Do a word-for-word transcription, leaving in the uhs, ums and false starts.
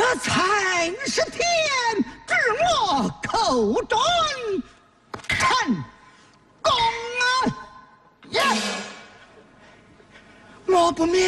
这才是天至我口中成功啊！呀，我不免。